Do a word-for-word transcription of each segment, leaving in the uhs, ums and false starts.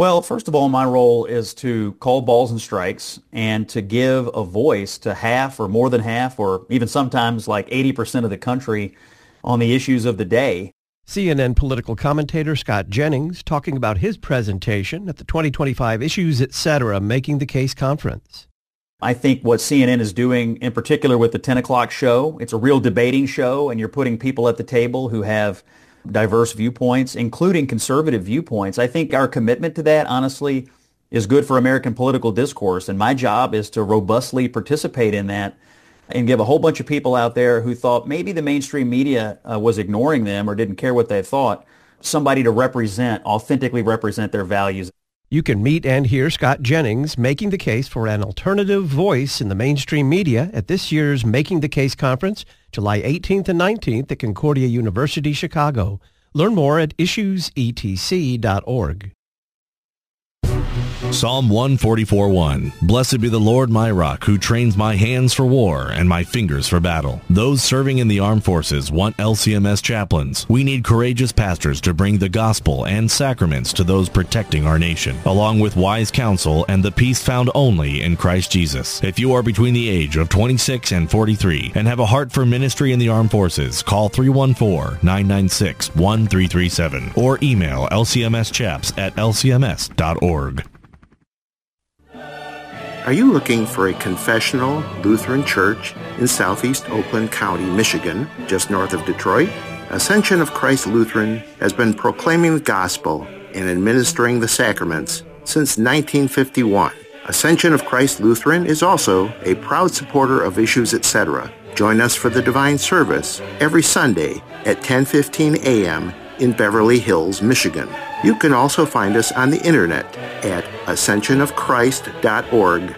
Well, first of all, my role is to call balls and strikes and to give a voice to half or more than half or even sometimes like eighty percent of the country on the issues of the day. C N N political commentator Scott Jennings talking about his presentation at the twenty twenty-five Issues Etc. Making the Case conference. I think what C N N is doing, in particular with the ten o'clock show, it's a real debating show, and you're putting people at the table who have diverse viewpoints, including conservative viewpoints. I think our commitment to that, honestly, is good for American political discourse, and my job is to robustly participate in that and give a whole bunch of people out there who thought maybe the mainstream media uh, was ignoring them or didn't care what they thought, somebody to represent, authentically represent their values. You can meet and hear Scott Jennings making the case for an alternative voice in the mainstream media at this year's Making the Case conference, July eighteenth and nineteenth at Concordia University, Chicago. Learn more at issues e t c dot org. Psalm one forty-four one. Blessed be the Lord my rock, who trains my hands for war and my fingers for battle. Those serving in the armed forces want L C M S chaplains. We need courageous pastors to bring the gospel and sacraments to those protecting our nation, along with wise counsel and the peace found only in Christ Jesus. If you are between the age of twenty-six and forty-three and have a heart for ministry in the armed forces, call three one four, nine nine six, one three three seven or email l c m s chaps at l c m s dot org. Are you looking for a confessional Lutheran church in southeast Oakland County, Michigan, just north of Detroit? Ascension of Christ Lutheran has been proclaiming the gospel and administering the sacraments since nineteen fifty-one. Ascension of Christ Lutheran is also a proud supporter of Issues Etc. Join us for the Divine Service every Sunday at ten fifteen a.m. in Beverly Hills, Michigan. You can also find us on the internet at ascension of christ dot org.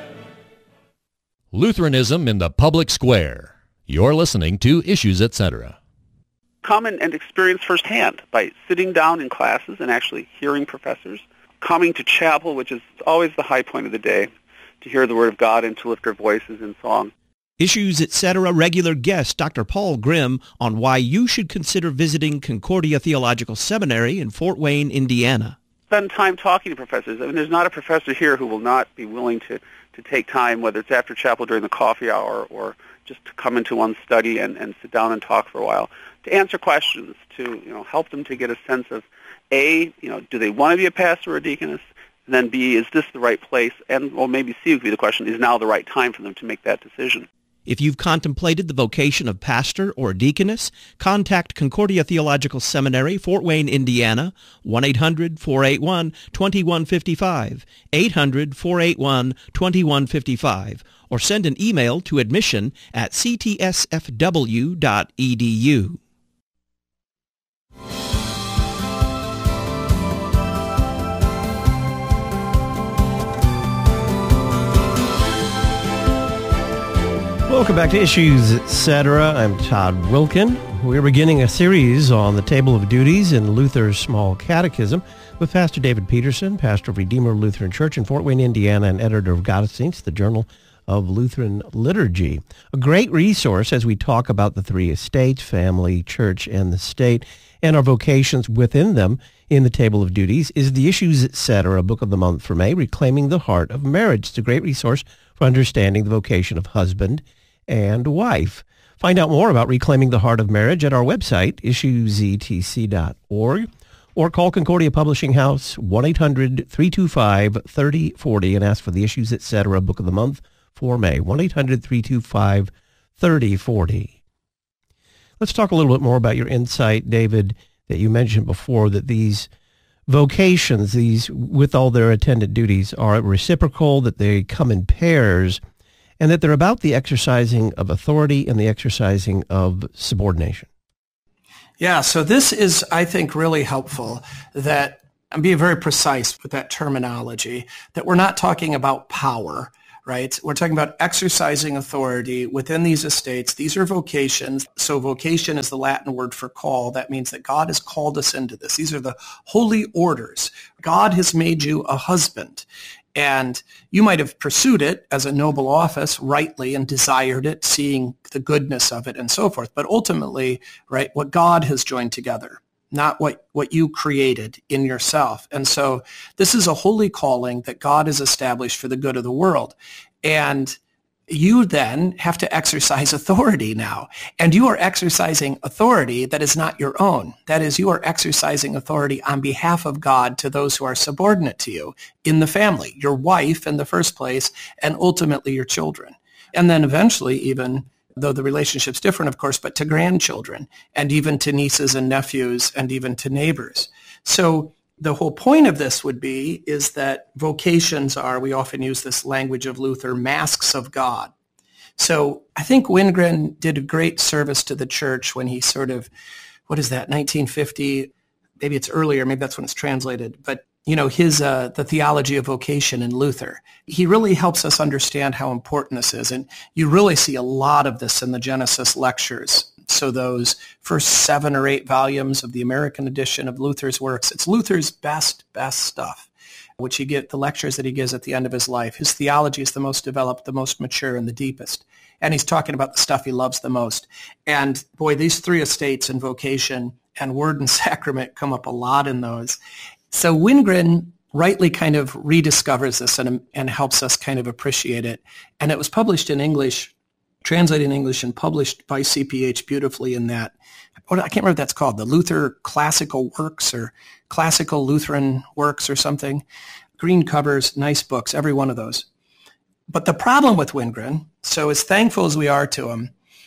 Lutheranism in the public square. You're listening to Issues Etc. Come and, and experience firsthand by sitting down in classes and actually hearing professors, coming to chapel, which is always the high point of the day, to hear the Word of God and to lift our voices in song. Issues Etc. regular guest Doctor Paul Grimm on why you should consider visiting Concordia Theological Seminary in Fort Wayne, Indiana. Spend time talking to professors. I mean, there's not a professor here who will not be willing to, to take time, whether it's after chapel during the coffee hour or just to come into one's study and, and sit down and talk for a while, to answer questions, to you know help them to get a sense of, A, you know, do they want to be a pastor or a deaconess? And then B, is this the right place? And, well, maybe C would be the question, is now the right time for them to make that decision? If you've contemplated the vocation of pastor or deaconess, contact Concordia Theological Seminary, Fort Wayne, Indiana, one eight hundred, four eight one, two one five five, eight hundred, four eight one, two one five five, or send an email to admission at c t s f w dot e d u. Welcome back to Issues Etc. I'm Todd Wilkin. We're beginning a series on the Table of Duties in Luther's Small Catechism with Pastor David Peterson, pastor of Redeemer Lutheran Church in Fort Wayne, Indiana, and editor of Gottesdienst, the Journal of Lutheran Liturgy. A great resource as we talk about the three estates, family, church, and the state, and our vocations within them in the Table of Duties is the Issues Etc. Book of the Month for May, Reclaiming the Heart of Marriage. It's a great resource for understanding the vocation of husband and wife. Find out more about Reclaiming the Heart of Marriage at our website, issues e t c dot org, or call Concordia Publishing House, one eight hundred, three two five, three oh four oh, and ask for the Issues Etc. Book of the Month for May, one eight hundred, three two five, three oh four oh. Let's talk a little bit more about your insight, David, that you mentioned before, that these vocations, these with all their attendant duties, are reciprocal, that they come in pairs, and that they're about the exercising of authority and the exercising of subordination. Yeah, so this is, I think, really helpful, that I'm being very precise with that terminology, that we're not talking about power, right? We're talking about exercising authority within these estates. These are vocations. So vocation is the Latin word for call. That means that God has called us into this. These are the holy orders. God has made you a husband. And you might have pursued it as a noble office rightly and desired it, seeing the goodness of it and so forth. But ultimately, right, what God has joined together, not what, what you created in yourself. And so this is a holy calling that God has established for the good of the world. And you then have to exercise authority now. And you are exercising authority that is not your own. That is, you are exercising authority on behalf of God to those who are subordinate to you in the family, your wife in the first place, and ultimately your children. And then eventually even, though the relationship's different, of course, but to grandchildren, and even to nieces and nephews, and even to neighbors. So the whole point of this would be is that vocations are, we often use this language of Luther, masks of God. So I think Wingren did a great service to the church when he sort of, what is that, nineteen fifty, maybe it's earlier, maybe that's when it's translated, but you know, his, uh, the theology of vocation in Luther. He really helps us understand how important this is. And you really see a lot of this in the Genesis lectures. So those first seven or eight volumes of the American edition of Luther's works, it's Luther's best, best stuff, which he get the lectures that he gives at the end of his life. His theology is the most developed, the most mature, and the deepest. And he's talking about the stuff he loves the most. And boy, these three estates in vocation and word and sacrament come up a lot in those. So Wingren rightly kind of rediscovers this and, and helps us kind of appreciate it. And it was published in English, translated in English and published by C P H beautifully in that, what, I can't remember what that's called, the Luther Classical Works or Classical Lutheran Works or something. Green covers, nice books, every one of those. But the problem with Wingren, so as thankful as we are to him,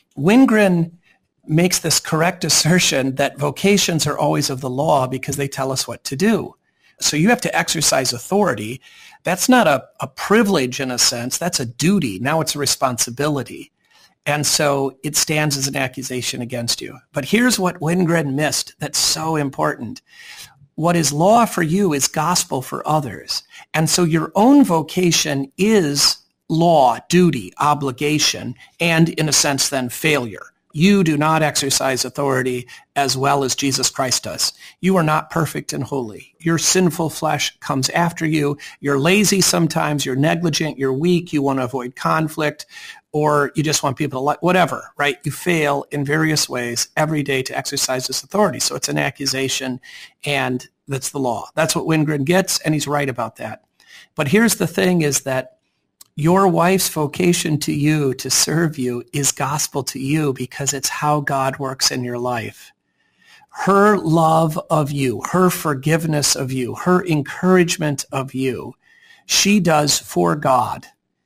Wingren makes this correct assertion that vocations are always of the law because they tell us what to do. So you have to exercise authority. That's not a, a privilege in a sense. That's a duty. Now it's a responsibility. And so it stands as an accusation against you. But here's what Wingren missed that's so important. What is law for you is gospel for others. And so your own vocation is law, duty, obligation, and in a sense then failure. You do not exercise authority as well as Jesus Christ does. You are not perfect and holy. Your sinful flesh comes after you. You're lazy sometimes. You're negligent. You're weak. You want to avoid conflict, or you just want people to like, whatever, right? You fail in various ways every day to exercise this authority. So it's an accusation, and that's the law. That's what Wingren gets, and he's right about that. But here's the thing is that your wife's vocation to you, to serve you, is gospel to you because it's how God works in your life. Her love of you, her forgiveness of you, her encouragement of you, she does for God.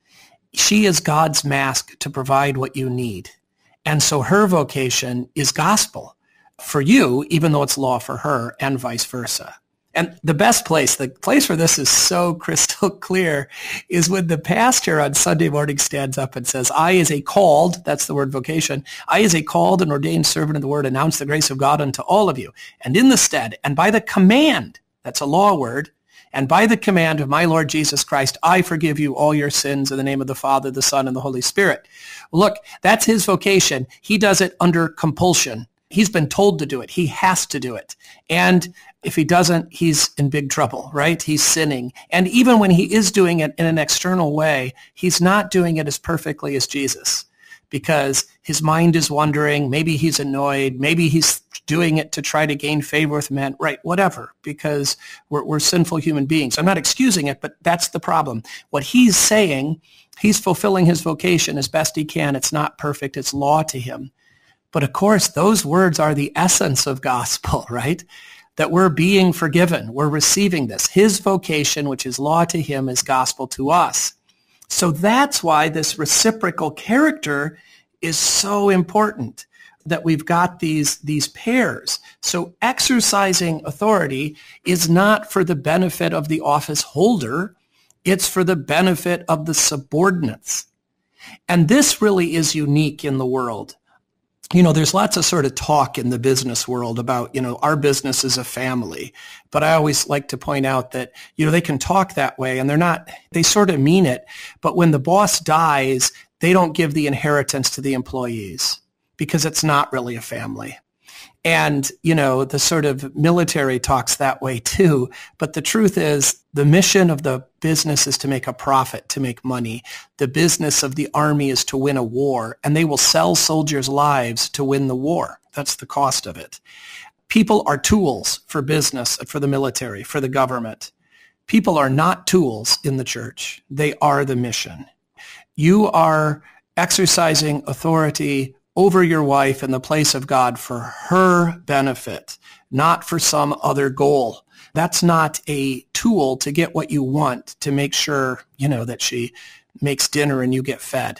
She is God's mask to provide what you need. And so her vocation is gospel for you, even though it's law for her, and vice versa. And the best place, the place where this is so crystal clear, is when the pastor on Sunday morning stands up and says, I as a called, that's the word vocation, I as a called and ordained servant of the word announce the grace of God unto all of you. And in the stead, and by the command, that's a law word, and by the command of my Lord Jesus Christ, I forgive you all your sins in the name of the Father, the Son, and the Holy Spirit. Look, that's his vocation. He does it under compulsion. He's been told to do it. He has to do it. And if he doesn't, he's in big trouble, right? He's sinning. And even when he is doing it in an external way, he's not doing it as perfectly as Jesus because his mind is wandering. Maybe he's annoyed. Maybe he's doing it to try to gain favor with men, right? Whatever, because we're, we're sinful human beings. I'm not excusing it, but that's the problem. What he's saying, he's fulfilling his vocation as best he can. It's not perfect. It's law to him. But of course, those words are the essence of gospel, right? That we're being forgiven. We're receiving this. His vocation, which is law to him, is gospel to us. So that's why this reciprocal character is so important, that we've got these, these pairs. So exercising authority is not for the benefit of the office holder. It's for the benefit of the subordinates. And this really is unique in the world. You know, there's lots of sort of talk in the business world about, you know, our business is a family. But I always like to point out that, you know, they can talk that way and they're not, they sort of mean it. But when the boss dies, they don't give the inheritance to the employees because it's not really a family. And, you know, the sort of military talks that way too. But the truth is the mission of the business is to make a profit, to make money. The business of the army is to win a war, and they will sell soldiers' lives to win the war. That's the cost of it. People are tools for business, for the military, for the government. People are not tools in the church. They are the mission. You are exercising authority over your wife in the place of God for her benefit, not for some other goal. That's not a tool to get what you want, to make sure, you know, that she makes dinner and you get fed.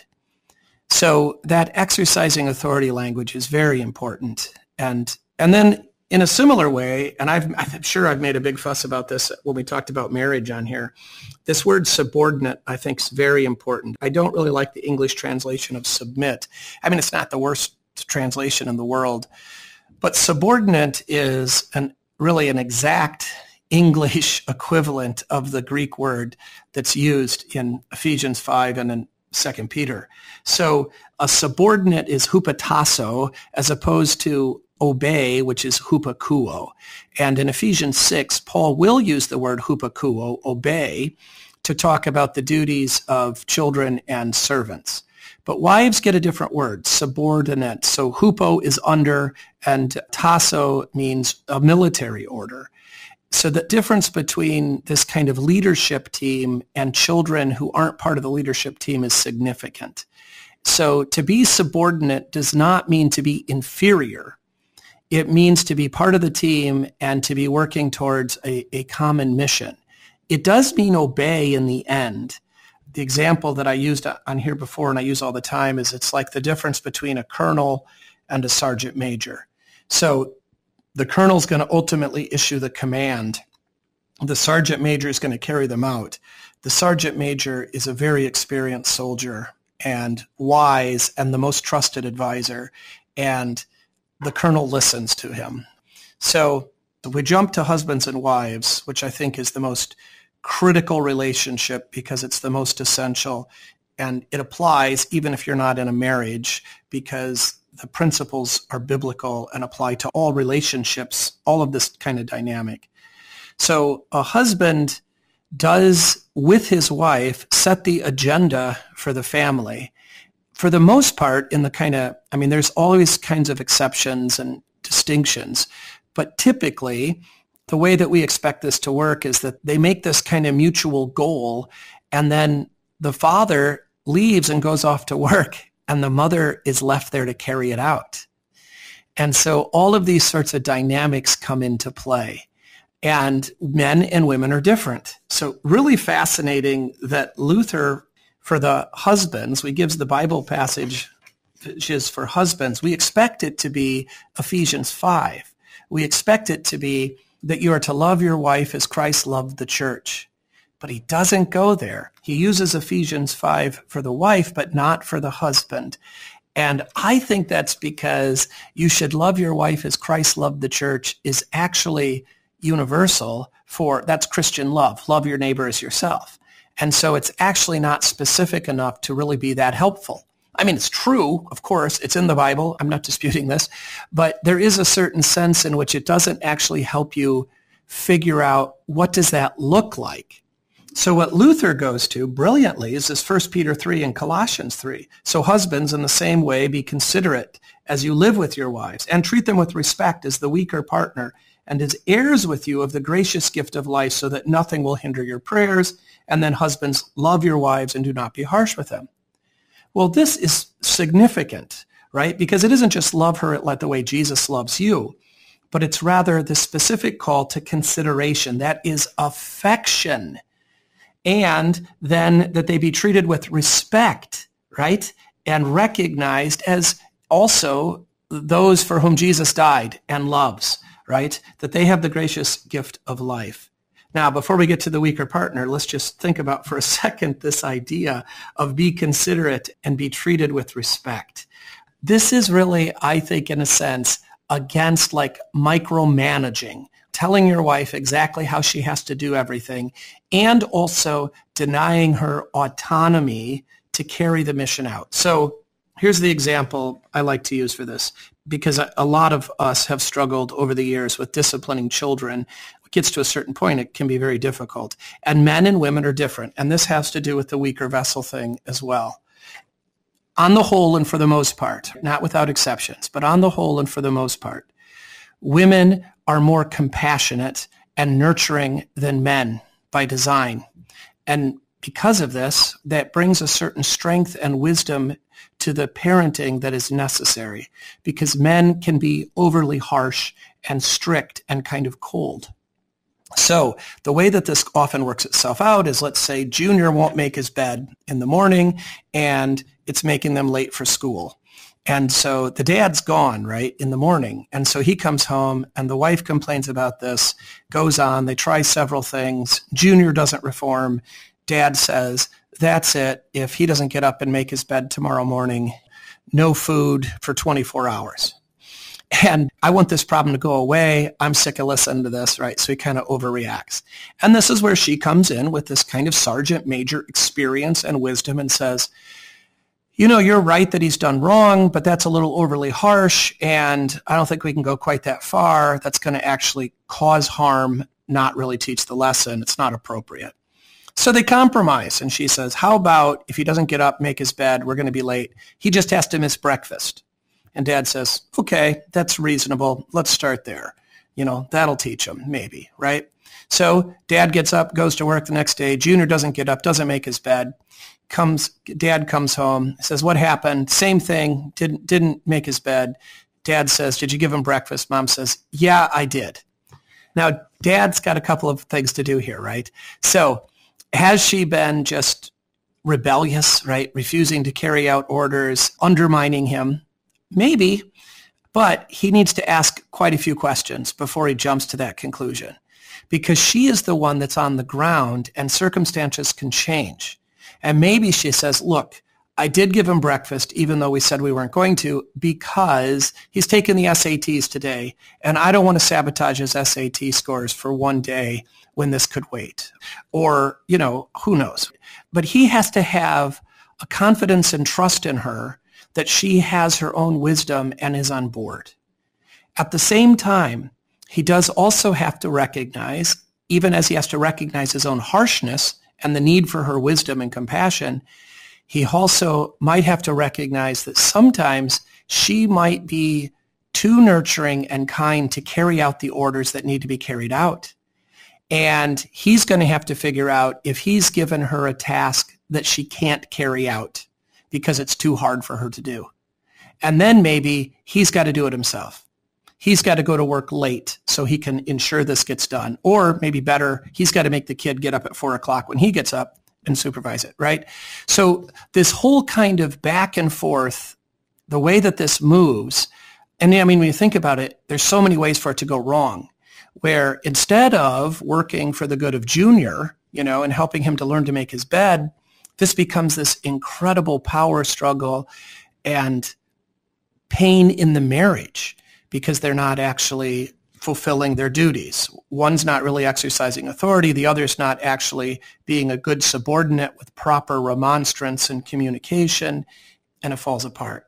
So that exercising authority language is very important. And and then in a similar way, and I've, I'm sure I've made a big fuss about this when we talked about marriage on here, this word subordinate I think is very important. I don't really like the English translation of submit. I mean, it's not the worst translation in the world, but subordinate is an really an exact English equivalent of the Greek word that's used in Ephesians five and in Second Peter. So a subordinate is hupotasso as opposed to obey, which is hupakuo. And in Ephesians six, Paul will use the word hupakuo, obey, to talk about the duties of children and servants. But wives get a different word, subordinate. So hupo is under, and tasso means a military order. So the difference between this kind of leadership team and children who aren't part of the leadership team is significant. So to be subordinate does not mean to be inferior. It means to be part of the team and to be working towards a, a common mission. It does mean obey in the end. The example that I used on here before and I use all the time is it's like the difference between a colonel and a sergeant major. So the colonel's going to ultimately issue the command. The sergeant major is going to carry them out. The sergeant major is a very experienced soldier and wise and the most trusted advisor, and the colonel listens to him. So we jump to husbands and wives, which I think is the most critical relationship because it's the most essential, and it applies even if you're not in a marriage because the principles are biblical and apply to all relationships, all of this kind of dynamic. So a husband does, with his wife, set the agenda for the family. For the most part, in the kind of, I mean, there's always kinds of exceptions and distinctions, but typically the way that we expect this to work is that they make this kind of mutual goal, and then the father leaves and goes off to work, and the mother is left there to carry it out. And so all of these sorts of dynamics come into play. And men and women are different. So really fascinating that Luther, for the husbands, we gives the Bible passage which is for husbands. We expect it to be Ephesians five. We expect it to be that you are to love your wife as Christ loved the church. But he doesn't go there. He uses Ephesians five for the wife, but not for the husband. And I think that's because you should love your wife as Christ loved the church is actually universal for, that's Christian love. Love your neighbor as yourself. And so it's actually not specific enough to really be that helpful. I mean, it's true, of course, it's in the Bible. I'm not disputing this, but there is a certain sense in which it doesn't actually help you figure out what does that look like. So what Luther goes to brilliantly is this First Peter three and Colossians three. So husbands, in the same way, be considerate as you live with your wives and treat them with respect as the weaker partner and as heirs with you of the gracious gift of life so that nothing will hinder your prayers. And then husbands, love your wives and do not be harsh with them. Well, this is significant, right? Because it isn't just love her like the way Jesus loves you, but it's rather the specific call to consideration. That is affection. And then that they be treated with respect, right? And recognized as also those for whom Jesus died and loves, right? That they have the gracious gift of life. Now, before we get to the weaker partner, let's just think about for a second this idea of be considerate and be treated with respect. This is really, I think, in a sense, against like micromanaging, telling your wife exactly how she has to do everything, and also denying her autonomy to carry the mission out. So here's the example I like to use for this, because a lot of us have struggled over the years with disciplining children. It gets to a certain point, it can be very difficult. And men and women are different, and this has to do with the weaker vessel thing as well. On the whole and for the most part, not without exceptions, but on the whole and for the most part, women are more compassionate and nurturing than men by design. And because of this, that brings a certain strength and wisdom to the parenting that is necessary, because men can be overly harsh and strict and kind of cold. So the way that this often works itself out is, let's say Junior won't make his bed in the morning and it's making them late for school. And so the dad's gone, right, in the morning. And so he comes home and the wife complains about this, goes on, they try several things. Junior doesn't reform. Dad says, that's it. If he doesn't get up and make his bed tomorrow morning, no food for twenty-four hours. And I want this problem to go away. I'm sick of listening to this, right? So he kind of overreacts. And this is where she comes in with this kind of sergeant major experience and wisdom and says, you know, you're right that he's done wrong, but that's a little overly harsh, and I don't think we can go quite that far. That's going to actually cause harm, not really teach the lesson. It's not appropriate. So they compromise, and she says, how about if he doesn't get up, make his bed, we're going to be late. He just has to miss breakfast. And Dad says, okay, that's reasonable. Let's start there. You know, that'll teach him, maybe, right? So Dad gets up, goes to work the next day. Junior doesn't get up, doesn't make his bed. Comes, Dad comes home, says, what happened? Same thing, didn't didn't make his bed. Dad says, did you give him breakfast? Mom says, yeah, I did. Now, Dad's got a couple of things to do here, right? So has she been just rebellious, right? Refusing to carry out orders, undermining him? Maybe, but he needs to ask quite a few questions before he jumps to that conclusion, because she is the one that's on the ground and circumstances can change. And maybe she says, look, I did give him breakfast even though we said we weren't going to, because he's taken the S A Ts today and I don't want to sabotage his S A T scores for one day when this could wait. Or, you know, who knows? But he has to have a confidence and trust in her that she has her own wisdom and is on board. At the same time, he does also have to recognize, even as he has to recognize his own harshness and the need for her wisdom and compassion, he also might have to recognize that sometimes she might be too nurturing and kind to carry out the orders that need to be carried out. And he's going to have to figure out if he's given her a task that she can't carry out because it's too hard for her to do. And then maybe he's got to do it himself. He's got to go to work late so he can ensure this gets done. Or maybe better, he's got to make the kid get up at four o'clock when he gets up and supervise it, right? So this whole kind of back and forth, the way that this moves, and I mean, when you think about it, there's so many ways for it to go wrong, where instead of working for the good of Junior, you know, and helping him to learn to make his bed, this becomes this incredible power struggle and pain in the marriage because they're not actually fulfilling their duties. One's not really exercising authority. The other's not actually being a good subordinate with proper remonstrance and communication, and it falls apart.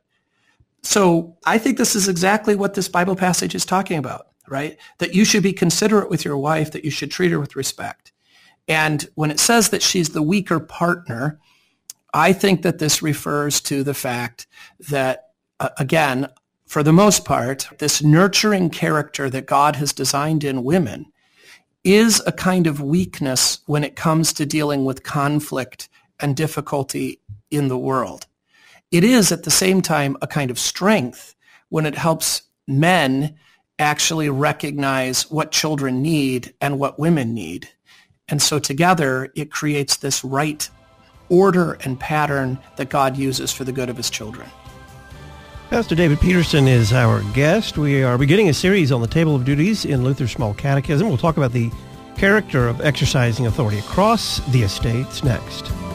So I think this is exactly what this Bible passage is talking about, right? That you should be considerate with your wife, that you should treat her with respect. And when it says that she's the weaker partner, I think that this refers to the fact that, uh, again, for the most part, this nurturing character that God has designed in women is a kind of weakness when it comes to dealing with conflict and difficulty in the world. It is at the same time a kind of strength when it helps men actually recognize what children need and what women need. And so together it creates this right order and pattern that God uses for the good of his children. Pastor David Peterson is our guest. We are beginning a series on the Table of Duties in Luther's Small Catechism. We'll talk about the character of exercising authority across the estates next.